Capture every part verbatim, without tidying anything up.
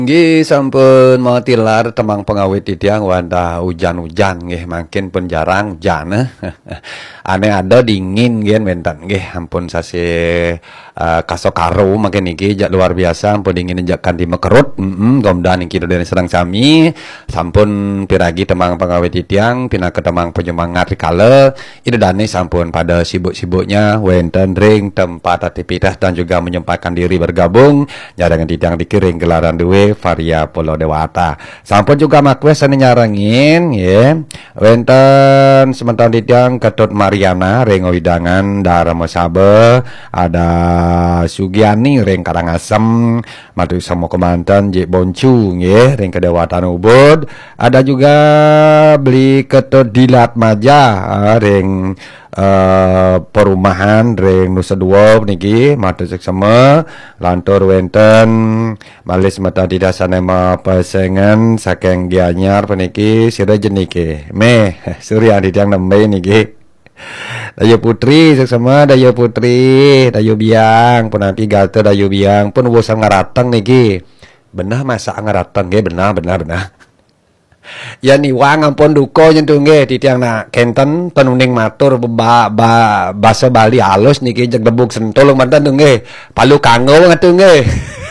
Nggih sampun mau tilar temang pengawit tidiang wadah hujan-hujan nggih makin pun jarang jan eh. Ane ada dingin nggih menten nggih ampun sasi uh, kasokaro makin niki jak luar biasa ampun dingin jakan di mekerut heeh gomdan niki dari sedang sami sampun piragi temang pengawit tidiang pina ketemang penyemangat kala ide dane sampun pada sibuk-sibuknya wenten ring tempat aktivitas dan juga menyempatkan diri bergabung jarangan tidiang dikiring gelaran duwe Varia Pulau Dewata. Sampun juga makwes ane nyarengin ya. Wenten sementara tidiang Ketut Mariana ring widangan Darama Sabe, ada Sugiani ring Karangasem, matu sama Kemanten Jek Boncu nggih ring Kedewatan Ubud. Ada juga beli Ketut Dilat Maja ring Uh, perumahan ring Nusa Dua niki matu seksama lantur wenten malis mata tidak sanema pasengan saking Gianyar peniki sira jenike meh surya didang nembe niki Dayo Putri seksama Dayo Putri Dayo Biang pun nanti galte Dayo Biang pun wusang ngaratang niki benah masa ngaratang nggih benah benah benah ya ni wang ampun duko nyentuh nggih di tiang nak kenten penuning matur ba, ba, bahasa Bali halus niki jeg debuk sentul mantan tuh nggih palu kanggo ngatuh nggih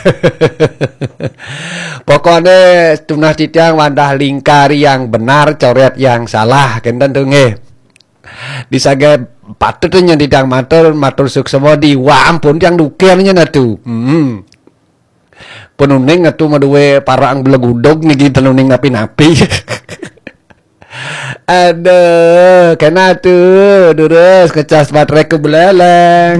pokoknya tunah di tiang wadah lingkari yang benar coret yang salah kenten tuh nggih disaga patut nya di tiang matur matur suksema di wa ampun tiang dukernya natu hmm. Penuning atuh maduwe parang belegudog niki tenuning napi-napi. Aduh, kena tuh, durus kecas baterai ke beleleng.